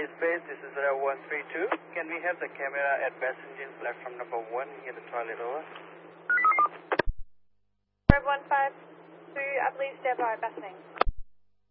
Space, this is 132. Can we have the camera at best engine platform number 1 near the toilet, over? 153, I believe, stand by, passing.